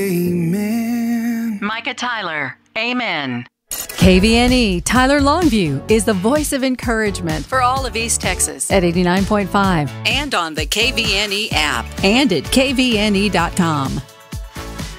Amen. Micah Tyler, amen. KVNE Tyler Longview is the voice of encouragement for all of East Texas at 89.5 and on the KVNE app and at kvne.com.